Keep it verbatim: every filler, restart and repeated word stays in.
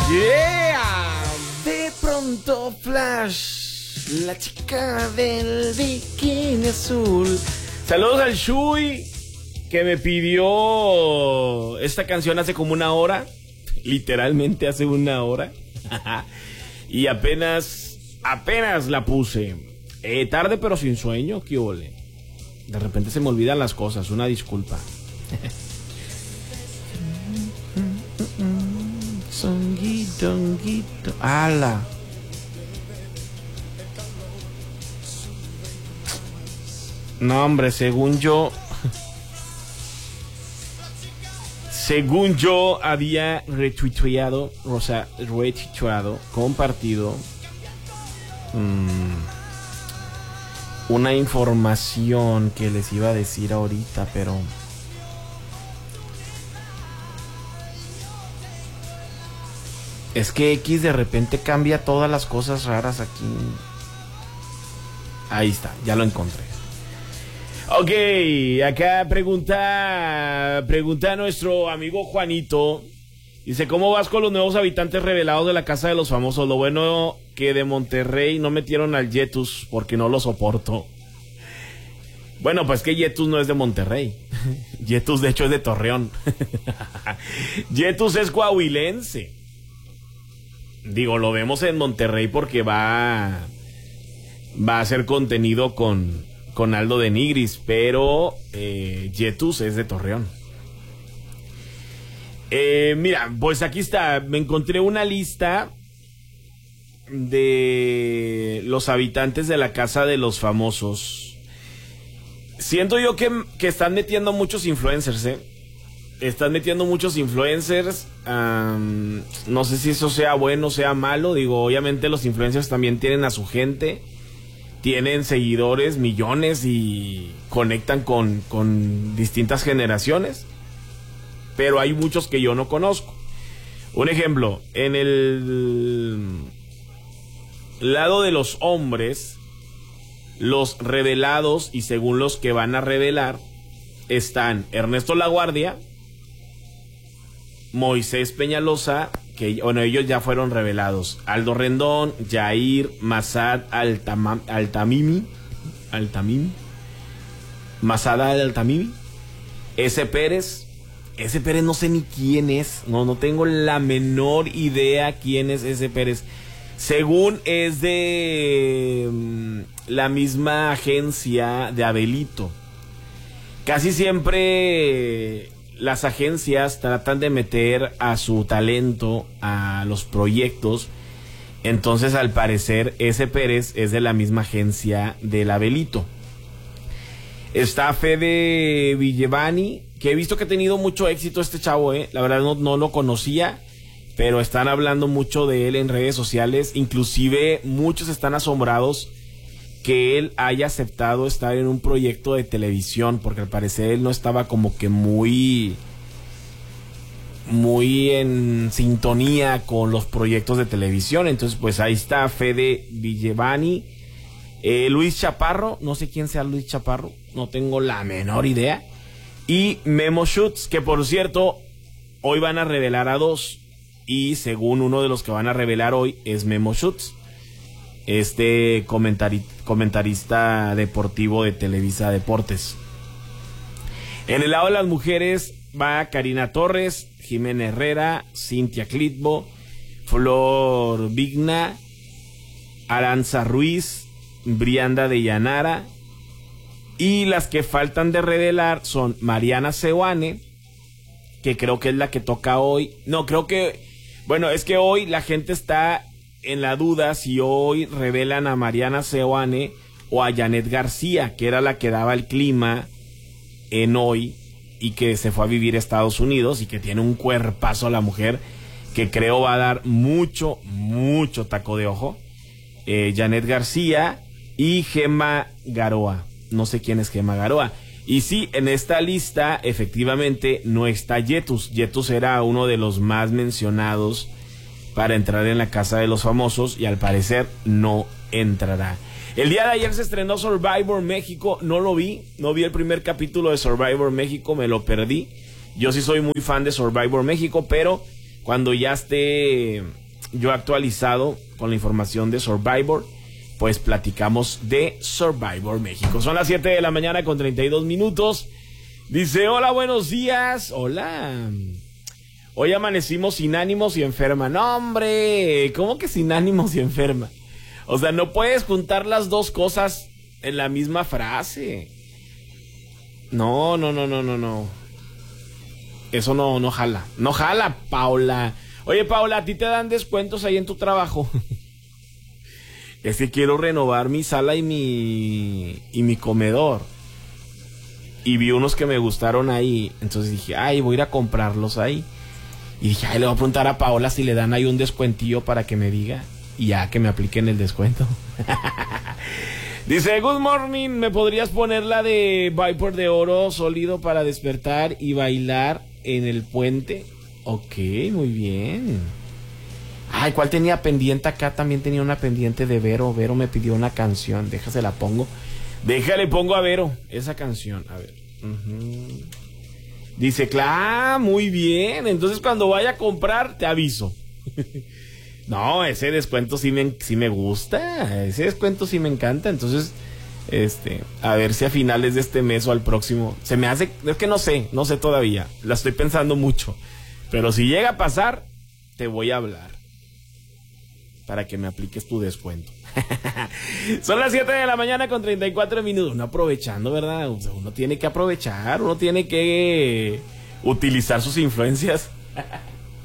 Yeah. De pronto Flash, la chica del bikini azul. Saludos al Shui, que me pidió esta canción hace como una hora. Literalmente hace una hora. Y apenas, apenas la puse. Eh, tarde pero sin sueño, ¿qué ole? De repente se me olvidan las cosas, una disculpa. Songuito, songuito. ¡Hala! No, hombre, según yo... Según yo había retuiteado, o sea, retuiteado, compartido mmm, una información que les iba a decir ahorita, pero... Es que X de repente cambia todas las cosas raras aquí. Ahí está, ya lo encontré. Ok, acá pregunta, pregunta a nuestro amigo Juanito. Dice, ¿cómo vas con los nuevos habitantes revelados de la Casa de los Famosos? Lo bueno que de Monterrey no metieron al Yetus porque no lo soporto. Bueno, pues que Yetus no es de Monterrey. Yetus de hecho es de Torreón. Yetus es coahuilense. Digo, lo vemos en Monterrey porque va, va a hacer contenido con... con Aldo de Nigris, pero eh, Yetus es de Torreón. Eh, mira, pues aquí está, me encontré una lista de los habitantes de la Casa de los Famosos. Siento yo que, que están metiendo muchos influencers, ¿eh? Están metiendo muchos influencers. Um, no sé si eso sea bueno o sea malo. Digo, obviamente los influencers también tienen a su gente. Tienen seguidores, millones, y conectan con, con distintas generaciones. Pero hay muchos que yo no conozco. Un ejemplo, en el lado de los hombres, los revelados y según los que van a revelar, están Ernesto Laguardia, Moisés Peñalosa, que bueno, ellos ya fueron revelados, Aldo Rendón, Yair, Masad Altama, Altamimi, Altamimi, Masad Altamimi, S. Pérez, S. Pérez no sé ni quién es, no, no tengo la menor idea quién es S. Pérez, según es de um, la misma agencia de Abelito. Casi siempre las agencias tratan de meter a su talento a los proyectos. Entonces, al parecer, ese Pérez es de la misma agencia del Abelito. Está Fede Villevani, que he visto que ha tenido mucho éxito este chavo, ¿eh? La verdad no, no lo conocía, pero están hablando mucho de él en redes sociales. Inclusive, muchos están asombrados que él haya aceptado estar en un proyecto de televisión, porque al parecer él no estaba como que muy muy en sintonía con los proyectos de televisión. Entonces pues ahí está Fede Villevani. eh, Luis Chaparro, no sé quién sea Luis Chaparro, no tengo la menor idea. Y Memo Schutz, que por cierto hoy van a revelar a dos, y según uno de los que van a revelar hoy es Memo Schutz, este comentari- comentarista deportivo de Televisa Deportes. En el lado de las mujeres va Karina Torres, Jimena Herrera, Cintia Clitbo, Flor Vigna, Aranza Ruiz, Brianda de Llanara, y las que faltan de revelar son Mariana Seoane, que creo que es la que toca hoy. No, creo que, bueno, es que hoy la gente está en la duda si hoy revelan a Mariana Seoane o a Janet García, que era la que daba el clima en Hoy y que se fue a vivir a Estados Unidos y que tiene un cuerpazo la mujer que creo va a dar mucho, mucho taco de ojo. Eh, Janet García y Gema Garoa. No sé quién es Gema Garoa. Y sí, en esta lista efectivamente no está Yetus. Yetus era uno de los más mencionados para entrar en la Casa de los Famosos y al parecer no entrará. El día de ayer se estrenó Survivor México, no lo vi, no vi el primer capítulo de Survivor México, me lo perdí. Yo sí soy muy fan de Survivor México, pero cuando ya esté yo actualizado con la información de Survivor, pues platicamos de Survivor México. Son las siete de la mañana con treinta y dos minutos. Dice, hola, buenos días. Hola. Hoy amanecimos sin ánimos y enferma. No, hombre, ¿cómo que sin ánimos y enferma? O sea, no puedes juntar las dos cosas en la misma frase. No, no, no, no, no, no. Eso no, no jala. No jala, Paula. Oye, Paula, ¿a ti te dan descuentos ahí en tu trabajo? Es que quiero renovar mi sala y mi, y mi comedor. Y vi unos que me gustaron ahí. Entonces dije, ay, voy a ir a comprarlos ahí. Y dije, ay, le voy a preguntar a Paola si le dan ahí un descuentillo para que me diga. Y ya, que me apliquen el descuento. Dice, good morning, ¿me podrías poner la de Viper de oro sólido para despertar y bailar en el puente? Ok, muy bien. Ay, ¿cuál tenía pendiente acá? También tenía una pendiente de Vero. Vero me pidió una canción. Déjase la pongo. Déjale, pongo a Vero esa canción. A ver. Uh-huh. Dice, claro, muy bien. Entonces cuando vaya a comprar, te aviso. No, ese descuento sí me, sí me gusta. Ese descuento sí me encanta. Entonces, este, a ver si a finales de este mes o al próximo. Se me hace, es que no sé, no sé todavía. La estoy pensando mucho. Pero si llega a pasar, te voy a hablar. Para que me apliques tu descuento. Son las siete de la mañana con treinta y cuatro minutos. Uno aprovechando, ¿verdad? Uno tiene que aprovechar. Uno tiene que utilizar sus influencias.